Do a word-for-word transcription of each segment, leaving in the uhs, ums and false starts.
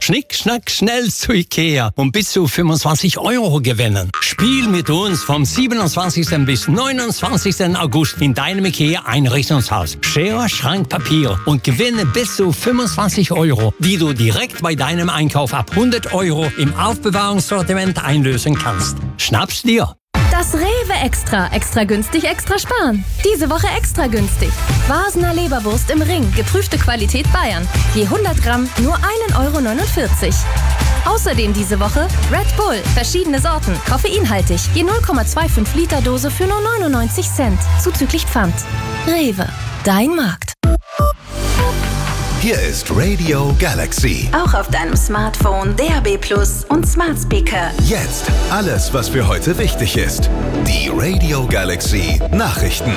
Schnick, schnack, schnell zu Ikea und bis zu fünfundzwanzig Euro gewinnen. Spiel mit uns vom siebenundzwanzigsten bis neunundzwanzigsten August in deinem Ikea-Einrichtungshaus. Schere, Schrank, Papier und gewinne bis zu fünfundzwanzig Euro, die du direkt bei deinem Einkauf ab hundert Euro im Aufbewahrungssortiment einlösen kannst. Schnapp's dir! Das Rewe Extra. Extra günstig, extra sparen. Diese Woche extra günstig. Vasener Leberwurst im Ring. Geprüfte Qualität Bayern. Je hundert Gramm nur ein Euro neunundvierzig. Außerdem diese Woche Red Bull. Verschiedene Sorten. Koffeinhaltig. Je null Komma fünfundzwanzig Liter Dose für nur neunundneunzig Cent. Zuzüglich Pfand. Rewe. Dein Markt. Hier ist Radio Galaxy. Auch auf deinem Smartphone, D A B Plus und Smart Speaker. Jetzt alles, was für heute wichtig ist. Die Radio Galaxy Nachrichten.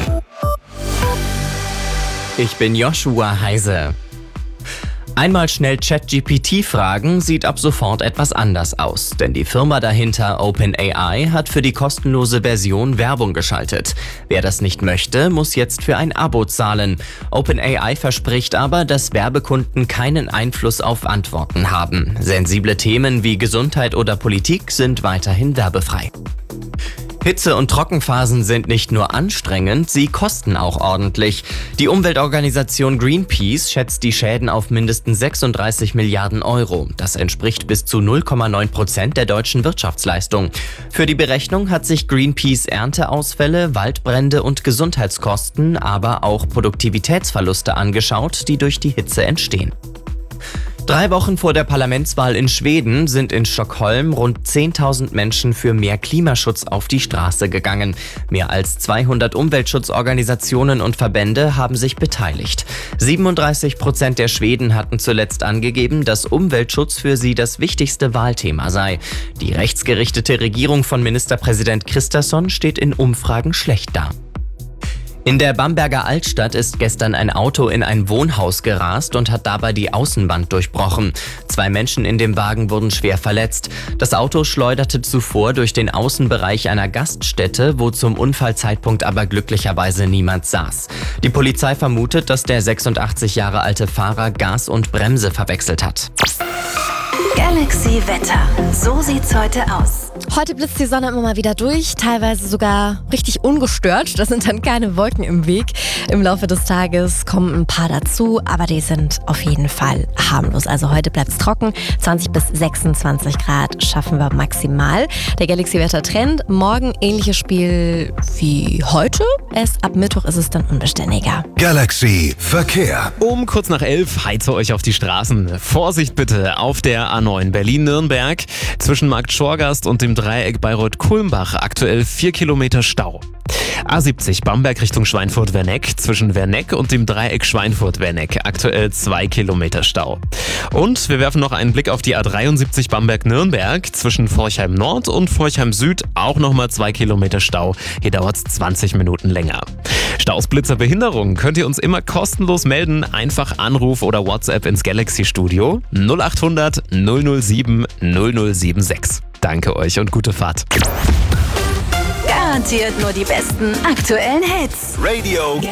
Ich bin Joshua Heise. Einmal schnell ChatGPT fragen, sieht ab sofort etwas anders aus, denn die Firma dahinter OpenAI hat für die kostenlose Version Werbung geschaltet. Wer das nicht möchte, muss jetzt für ein Abo zahlen. OpenAI verspricht aber, dass Werbekunden keinen Einfluss auf Antworten haben. Sensible Themen wie Gesundheit oder Politik sind weiterhin werbefrei. Hitze- und Trockenphasen sind nicht nur anstrengend, sie kosten auch ordentlich. Die Umweltorganisation Greenpeace schätzt die Schäden auf mindestens sechsunddreißig Milliarden Euro. Das entspricht bis zu null Komma neun Prozent der deutschen Wirtschaftsleistung. Für die Berechnung hat sich Greenpeace Ernteausfälle, Waldbrände und Gesundheitskosten, aber auch Produktivitätsverluste angeschaut, die durch die Hitze entstehen. Drei Wochen vor der Parlamentswahl in Schweden sind in Stockholm rund zehntausend Menschen für mehr Klimaschutz auf die Straße gegangen. Mehr als zweihundert Umweltschutzorganisationen und Verbände haben sich beteiligt. siebenunddreißig Prozent der Schweden hatten zuletzt angegeben, dass Umweltschutz für sie das wichtigste Wahlthema sei. Die rechtsgerichtete Regierung von Ministerpräsident Kristersson steht in Umfragen schlecht da. In der Bamberger Altstadt ist gestern ein Auto in ein Wohnhaus gerast und hat dabei die Außenwand durchbrochen. Zwei Menschen in dem Wagen wurden schwer verletzt. Das Auto schleuderte zuvor durch den Außenbereich einer Gaststätte, wo zum Unfallzeitpunkt aber glücklicherweise niemand saß. Die Polizei vermutet, dass der sechsundachtzig Jahre alte Fahrer Gas und Bremse verwechselt hat. Galaxy Wetter. So sieht's heute aus. Heute blitzt die Sonne immer mal wieder durch, teilweise sogar richtig ungestört. Da sind dann keine Wolken im Weg. Im Laufe des Tages kommen ein paar dazu, aber die sind auf jeden Fall harmlos. Also heute bleibt's trocken. zwanzig bis sechsundzwanzig Grad schaffen wir maximal. Der Galaxy-Wetter-Trend. Morgen ähnliches Spiel wie heute. Erst ab Mittwoch ist es dann unbeständiger. Galaxy Verkehr. Um kurz nach elf heize euch auf die Straßen. Vorsicht bitte auf der A neun Berlin-Nürnberg zwischen Markt Schorgast und dem Dreieck Bayreuth-Kulmbach aktuell vier Kilometer Stau. A siebzig Bamberg Richtung Schweinfurt-Werneck zwischen Werneck und dem Dreieck Schweinfurt-Werneck aktuell zwei Kilometer Stau. Und wir werfen noch einen Blick auf die A dreiundsiebzig Bamberg-Nürnberg zwischen Forchheim Nord und Forchheim Süd auch nochmal zwei Kilometer Stau. Hier dauert es zwanzig Minuten länger. Staus, Blitzer, Behinderungen könnt ihr uns immer kostenlos melden. Einfach Anruf oder WhatsApp ins Galaxy-Studio null acht hundert null null sieben null null sieben sechs. Danke euch und gute Fahrt. Garantiert nur die besten aktuellen Hits. Radio